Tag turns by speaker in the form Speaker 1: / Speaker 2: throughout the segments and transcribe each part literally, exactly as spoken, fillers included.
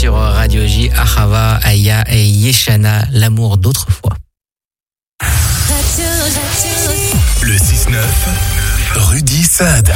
Speaker 1: sur Radio J, Ahava, Aya et Yeshana, l'amour d'autrefois.
Speaker 2: Le six neuf, Rudy Saada.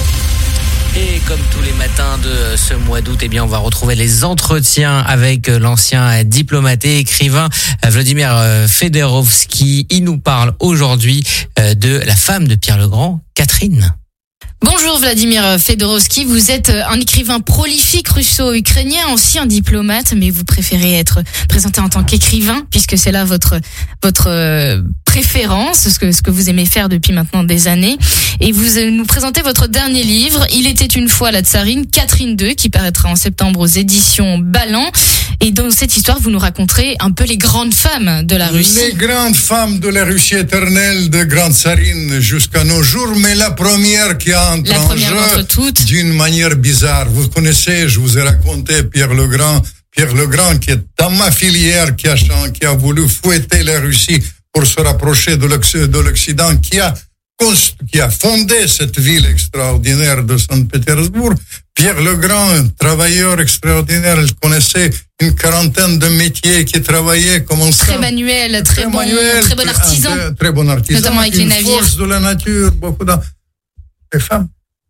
Speaker 1: Et comme tous les matins de ce mois d'août, eh bien, on va retrouver les entretiens avec l'ancien diplomate et écrivain Vladimir Fedorovski. Il nous parle aujourd'hui de la femme de Pierre le Grand, Catherine.
Speaker 3: Bonjour Vladimir Fedorovski, vous êtes un écrivain prolifique russo-ukrainien, ancien diplomate, mais vous préférez être présenté en tant qu'écrivain, puisque c'est là votre votre préférence, ce que ce que vous aimez faire depuis maintenant des années. Et vous nous présentez votre dernier livre, Il était une fois la tsarine, Catherine deux, qui paraîtra en septembre aux éditions Ballant. Et dans cette histoire, vous nous raconterez un peu les grandes femmes de la Russie.
Speaker 4: Les grandes femmes de la Russie éternelle, de grande tsarine jusqu'à nos jours, mais la première qui a entré en jeu d'une manière bizarre. Vous connaissez, je vous ai raconté Pierre le Grand, Pierre le Grand qui est dans ma filière, qui a, qui a voulu fouetter la Russie pour se rapprocher de l'Occident, qui a qui a fondé cette ville extraordinaire de Saint-Pétersbourg. Pierre le Grand, un travailleur extraordinaire, il connaissait une quarantaine de métiers qui travaillaient comme un
Speaker 3: très manuel, très, très bon, manuel, très bon artisan,
Speaker 4: très, très bon artisan,
Speaker 3: notamment avec
Speaker 4: une
Speaker 3: les navires.
Speaker 4: Force de la nature, beaucoup de femmes.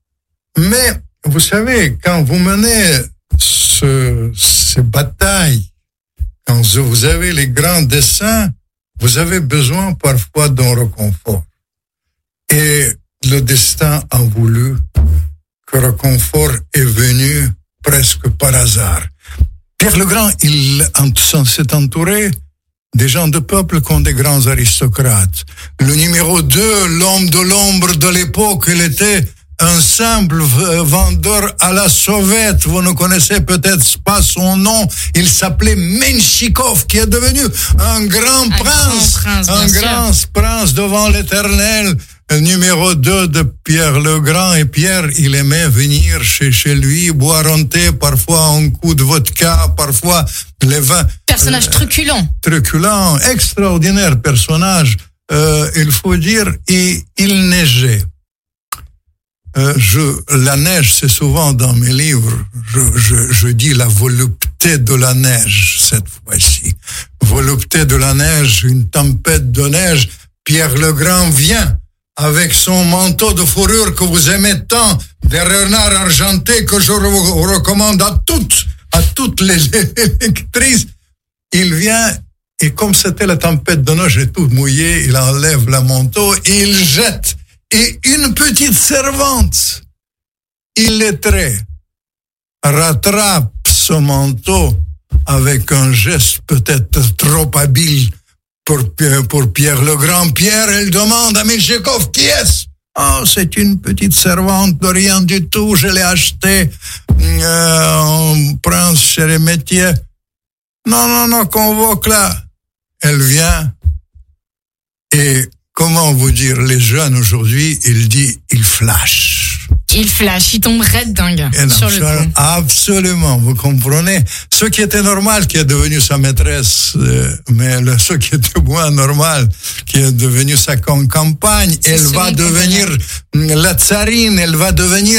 Speaker 4: Mais vous savez, quand vous menez ce, ces batailles, quand vous avez les grands desseins, vous avez besoin parfois d'un réconfort. Et le destin a voulu que le réconfort est venu presque par hasard. Pierre le Grand, il s'est entouré des gens de peuple comme des grands aristocrates. Le numéro deux, l'homme de l'ombre de l'époque, il était un simple vendeur à la sauvette. Vous ne connaissez peut-être pas son nom. Il s'appelait Menchikov, qui est devenu un grand
Speaker 3: un
Speaker 4: prince,
Speaker 3: grand prince
Speaker 4: un grand sûr. prince devant l'Éternel. Numéro deux de Pierre le Grand. Et Pierre, il aimait venir chez, chez lui, boire un thé, parfois un coup de vodka, parfois les vins.
Speaker 3: Personnage euh, truculent.
Speaker 4: Truculent, extraordinaire personnage. Euh, il faut dire, il, il neigeait. Euh, je, la neige, c'est souvent dans mes livres, je, je, je dis la volupté de la neige, cette fois-ci. Volupté de la neige, une tempête de neige. Pierre le Grand vient avec son manteau de fourrure que vous aimez tant, des renards argentés que je vous recommande à toutes, à toutes les lectrices. Il vient, et comme c'était la tempête de neige et tout mouillé, il enlève le manteau et il jette. Et une petite servante, illettrée, rattrape ce manteau avec un geste peut-être trop habile pour, pour Pierre le Grand. Pierre, elle demande à Menchikov, qui est-ce? Oh, c'est une petite servante de rien du tout, je l'ai achetée, euh, un prince chez les métiers. Non, non, non, convoque-la. Elle vient et comment vous dire, les jeunes aujourd'hui, ils disent, ils flashent.
Speaker 3: Ils flashent, ils tombent raide dingue sur le coup.
Speaker 4: Absolument, vous comprenez. Ce qui était normal, qui est devenu sa maîtresse, euh, mais le, ce qui était moins normal, qui est devenu sa compagne, elle va devenir la tsarine, elle va devenir